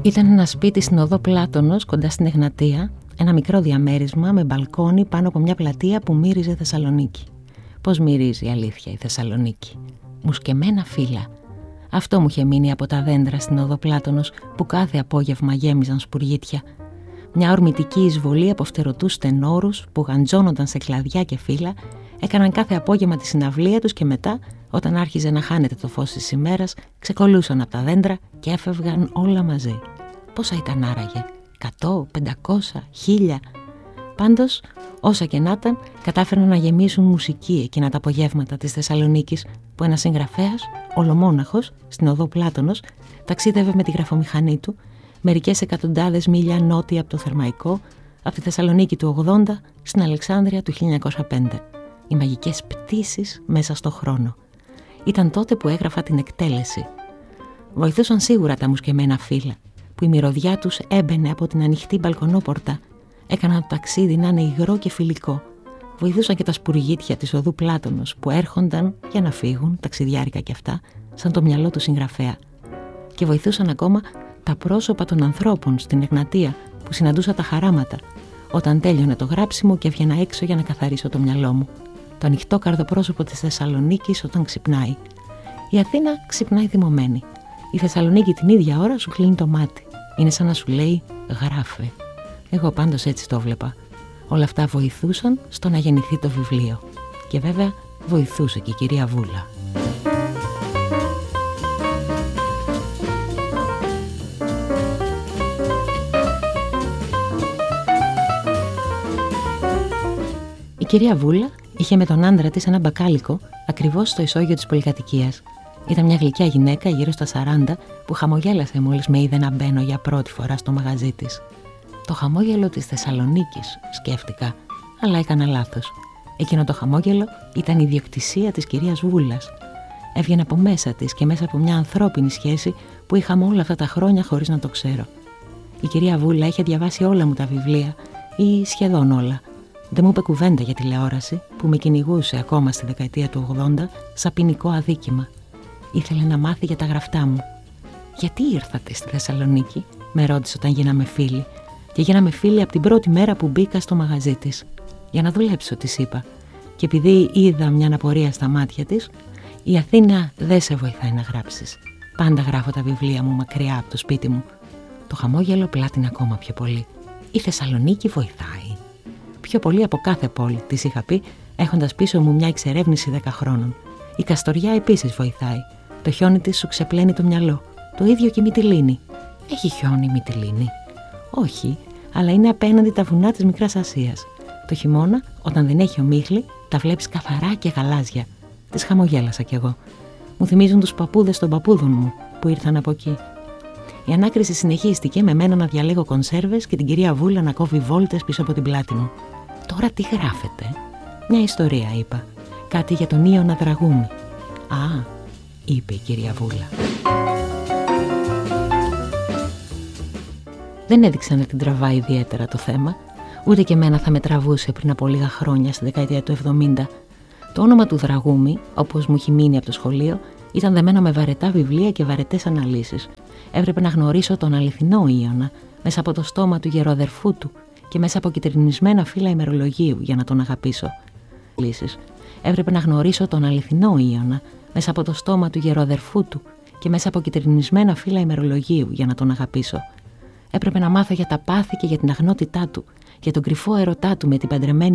Ήταν ένα σπίτι στην οδό Πλάτωνος, κοντά στην Εγνατία, ένα μικρό διαμέρισμα με μπαλκόνι πάνω από μια πλατεία που μύριζε Θεσσαλονίκη. Πώς μυρίζει η αλήθεια η Θεσσαλονίκη? Μουσκεμένα φύλλα. Αυτό μου είχε μείνει από τα δέντρα στην οδό Πλάτωνος που κάθε απόγευμα γέμιζαν σπουργίτια. Μια ορμητική εισβολή από φτερωτούς στενόρους που γαντζώνονταν σε κλαδιά και φύλλα, έκαναν κάθε απόγευμα τη συναυλία τους και μετά, όταν άρχιζε να χάνεται το φως της ημέρας, ξεκολλούσαν από τα δέντρα και έφευγαν όλα μαζί. Πόσα ήταν άραγε? 100, 500, 1000? Πάντως, όσα και να ήταν, κατάφεραν να γεμίσουν μουσική εκείνα τα απογεύματα της Θεσσαλονίκης, που ένας συγγραφέας, ολομόναχος, στην οδό Πλάτωνος, ταξίδευε με τη γραφομηχανή του μερικές εκατοντάδες μίλια νότια από το Θερμαϊκό, από τη Θεσσαλονίκη του 80 στην Αλεξάνδρεια του 1905. Οι μαγικές πτήσεις μέσα στο χρόνο. Ήταν τότε που έγραφα την εκτέλεση. Βοηθούσαν σίγουρα τα μουσκεμένα φύλλα, που η μυρωδιά τους έμπαινε από την ανοιχτή μπαλκονόπορτα. Έκαναν το ταξίδι να είναι υγρό και φιλικό. Βοηθούσαν και τα σπουργίτια της οδού Πλάτωνος που έρχονταν για να φύγουν, ταξιδιάρικα κι αυτά, σαν το μυαλό του συγγραφέα. Και βοηθούσαν ακόμα τα πρόσωπα των ανθρώπων στην Εγνατία που συναντούσα τα χαράματα, όταν τέλειωνε το γράψιμο και έβγαινα έξω για να καθαρίσω το μυαλό μου. Το ανοιχτό καρδοπρόσωπο της Θεσσαλονίκης όταν ξυπνάει. Η Αθήνα ξυπνάει θυμωμένη. Η Θεσσαλονίκη την ίδια ώρα σου κλείνει το μάτι. Είναι σαν να σου λέει γράφε. Εγώ πάντως έτσι το βλέπα. Όλα αυτά βοηθούσαν στο να γεννηθεί το βιβλίο. Και βέβαια βοηθούσε και η κυρία Βούλα. Η κυρία Βούλα είχε με τον άντρα της ένα μπακάλικο ακριβώς στο ισόγειο της πολυκατοικίας. Ήταν μια γλυκιά γυναίκα γύρω στα 40 που χαμογέλασε μόλις με είδε να μπαίνω για πρώτη φορά στο μαγαζί της. Το χαμόγελο της Θεσσαλονίκης, σκέφτηκα, αλλά έκανα λάθος. Εκείνο το χαμόγελο ήταν η ιδιοκτησία της κυρίας Βούλας. Έβγαινε από μέσα της και μέσα από μια ανθρώπινη σχέση που είχαμε όλα αυτά τα χρόνια χωρίς να το ξέρω. Η κυρία Βούλα είχε διαβάσει όλα μου τα βιβλία, ή σχεδόν όλα. Δεν μου είπε κουβέντα για τηλεόραση που με κυνηγούσε ακόμα στη δεκαετία του 80 σαν ποινικό αδίκημα. Ήθελε να μάθει για τα γραφτά μου. «Γιατί ήρθατε στη Θεσσαλονίκη?» με ρώτησε όταν γίναμε φίλοι. Και γίναμε φίλοι από την πρώτη μέρα που μπήκα στο μαγαζί της. «Για να δουλέψω», της είπα. Και επειδή είδα μια απορία στα μάτια της, «Η Αθήνα δεν σε βοηθάει να γράψεις. Πάντα γράφω τα βιβλία μου μακριά από το σπίτι μου». Το χαμόγελο πλάτινε ακόμα πιο πολύ. «Η Θεσσαλονίκη βοηθάει. Πιο πολύ από κάθε πόλη», της είχα πει, έχοντας πίσω μου μια εξερεύνηση 10 χρόνων. «Η Καστοριά επίσης βοηθάει. Το χιόνι της σου ξεπλένει το μυαλό. Το ίδιο και η Μυτιλήνη». «Έχει χιόνι η Μυτιλήνη?» «Όχι, αλλά είναι απέναντι τα βουνά της Μικράς Ασίας. Το χειμώνα, όταν δεν έχει ομίχλη, τα βλέπεις καθαρά και γαλάζια». Της χαμογέλασα κι εγώ. Μου θυμίζουν τους παππούδες των παππούδων μου που ήρθαν από εκεί. Η ανάκριση συνεχίστηκε με μένα να διαλέγω κονσέρβες και την κυρία Βούλα να κόβει βόλτες πίσω από την πλάτη μου. «Τώρα τι γράφετε?» «Μια ιστορία», είπα. «Κάτι για τον Ήωνα Δραγούμη». «Α», είπε η κυρία Βούλα. Δεν έδειξε να την τραβάει ιδιαίτερα το θέμα, ούτε και εμένα θα με τραβούσε πριν από λίγα χρόνια, στη δεκαετία του 70. Το όνομα του Δραγούμη, όπως μου έχει μείνει από το σχολείο, ήταν δεμένο με βαρετά βιβλία και βαρετές αναλύσεις. Έπρεπε να γνωρίσω τον αληθινό Ήωνα, μέσα από το στόμα του γεροαδερφού του και μέσα από κυτρινισμένα φύλλα ημερολογίου για να τον αγαπήσω. Έπρεπε να γνωρίσω τον αληθινό Ήωνα, μέσα από το στόμα του γεροαδερφού του και μέσα από κυτρινισμένα φύλλα ημερολογίου για να τον αγαπήσω. Έπρεπε να μάθω για τα πάθη και για την αγνότητά του, για τον κρυφό ερωτά του με την παντρεμένη